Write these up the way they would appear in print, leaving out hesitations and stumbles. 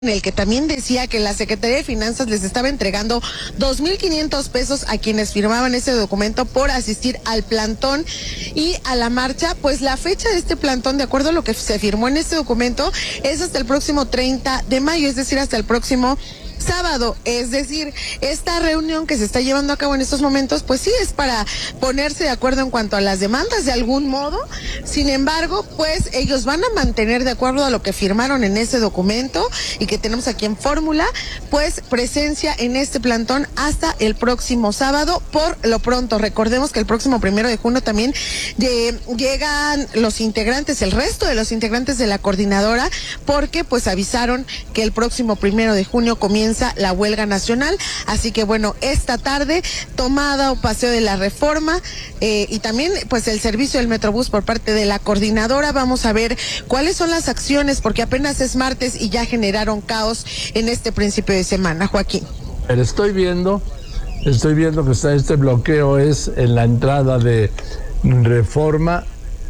en el que también decía que la Secretaría de Finanzas les estaba entregando 2,500 pesos a quienes firmaban ese documento por asistir al plantón y a la marcha. Pues la fecha de este plantón, de acuerdo a lo que se firmó en este documento, es hasta el próximo 30 de mayo, es decir, hasta el próximo sábado. Es decir, esta reunión que se está llevando a cabo en estos momentos, pues sí es para ponerse de acuerdo en cuanto a las demandas de algún modo. Sin embargo, pues ellos van a mantener, de acuerdo a lo que firmaron en ese documento y que tenemos aquí en fórmula, pues presencia en este plantón hasta el próximo sábado. Por lo pronto, recordemos que el próximo 1 de junio también llegan los integrantes, el resto de los integrantes de la coordinadora, porque pues avisaron que el próximo 1 de junio comienza la huelga nacional. Así que bueno, esta tarde tomada o paseo de la Reforma y también pues el servicio del Metrobús por parte de la coordinadora. Vamos a ver cuáles son las acciones, porque apenas es martes y ya generaron caos en este principio de semana. Joaquín. Estoy viendo que está este bloqueo es en la entrada de Reforma,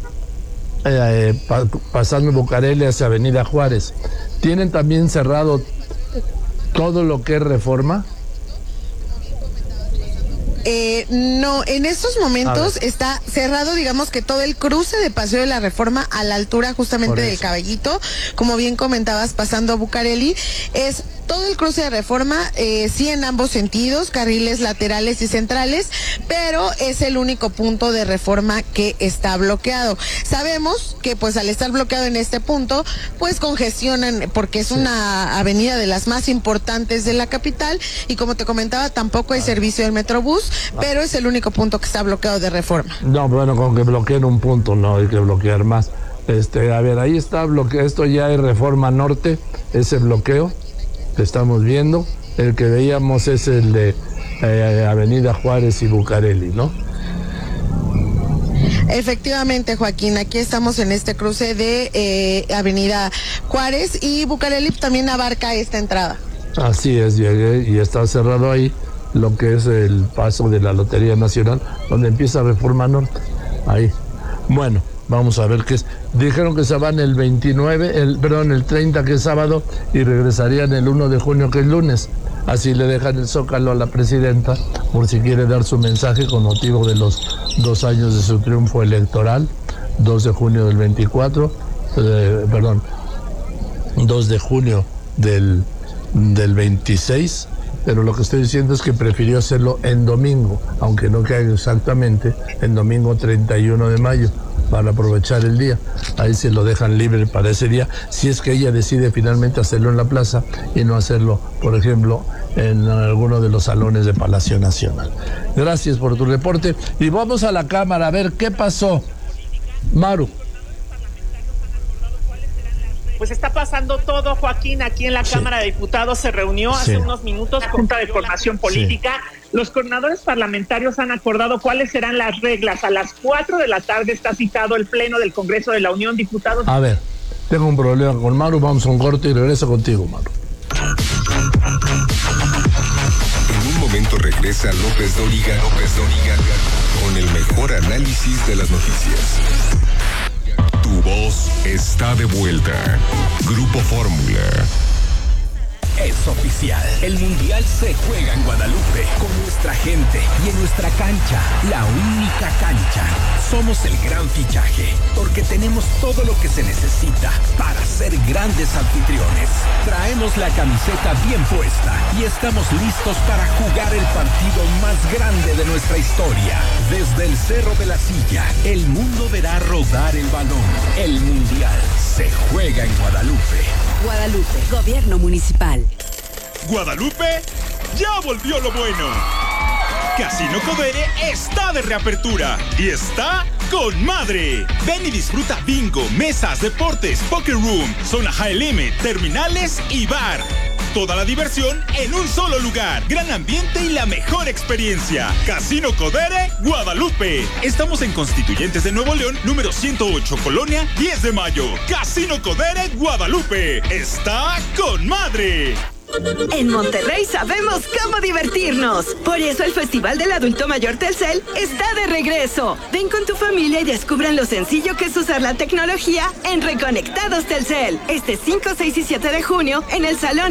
pasando Bucareli hacia Avenida Juárez. Tienen también cerrado todo lo que es Reforma. No, en estos momentos está cerrado, digamos que todo el cruce de Paseo de la Reforma a la altura justamente del Caballito, como bien comentabas, pasando a Bucareli, es todo el cruce de Reforma, sí en ambos sentidos, carriles laterales y centrales, pero es el único punto de Reforma que está bloqueado. Sabemos que pues al estar bloqueado en este punto, pues congestionan, porque es una avenida de las más importantes de la capital, y como te comentaba, tampoco hay servicio del Metrobús, pero es el único punto que está bloqueado de Reforma. No, bueno, con que bloqueen un punto, no hay que bloquear más. A ver, ahí está bloqueado, esto ya es Reforma Norte, ese bloqueo que estamos viendo. El que veíamos es el de Avenida Juárez y Bucareli, ¿no? Efectivamente, Joaquín, aquí estamos en este cruce de Avenida Juárez, y Bucareli también abarca esta entrada. Así es, llegué y está cerrado ahí lo que es el paso de la Lotería Nacional, donde empieza Reforma Norte. Ahí. Bueno, vamos a ver qué es. Dijeron que se van el 30, que es sábado, y regresarían el 1 de junio, que es lunes. Así le dejan el Zócalo a la presidenta, por si quiere dar su mensaje con motivo de los 2 años de su triunfo electoral, 2 de junio del 24, 2 de junio del 26, pero lo que estoy diciendo es que prefirió hacerlo en domingo, aunque no caiga exactamente en domingo 31 de mayo, para aprovechar el día. Ahí se lo dejan libre para ese día, si es que ella decide finalmente hacerlo en la plaza y no hacerlo, por ejemplo, en alguno de los salones de Palacio Nacional. Gracias por tu reporte y vamos a la Cámara a ver qué pasó. Maru. Pues está pasando todo, Joaquín, aquí en la Cámara de Diputados. Se reunió hace unos minutos la Junta de Coordinación Política. Los coordinadores parlamentarios han acordado cuáles serán las reglas. A las 4 de la tarde está citado el Pleno del Congreso de la Unión, diputados. A ver, tengo un problema con Maru, vamos a un corte y regreso contigo, Maru. En un momento regresa López Dóriga con el mejor análisis de las noticias. Tu voz está de vuelta. Grupo Fórmula. Es oficial. El Mundial se juega en Guadalupe, con nuestra gente y en nuestra cancha, la única cancha. Somos el gran fichaje, porque tenemos todo lo que se necesita para ser grandes anfitriones. Traemos la camiseta bien puesta y estamos listos para jugar el partido más grande de nuestra historia. Desde el Cerro de la Silla, el mundo verá rodar el balón. El Mundial se juega en Guadalupe. Guadalupe, Gobierno Municipal. Guadalupe, ya volvió lo bueno. Casino Codere está de reapertura y está con madre. Ven y disfruta bingo, mesas, deportes, poker room, zona high limit, terminales y bar. Toda la diversión en un solo lugar. Gran ambiente y la mejor experiencia. Casino Codere, Guadalupe. Estamos en Constituyentes de Nuevo León, número 108, Colonia 10 de Mayo. Casino Codere, Guadalupe. Está con madre. En Monterrey sabemos cómo divertirnos. Por eso el Festival del Adulto Mayor Telcel está de regreso. Ven con tu familia y descubran lo sencillo que es usar la tecnología en Reconectados Telcel. Este 5, 6 y 7 de junio en el Salón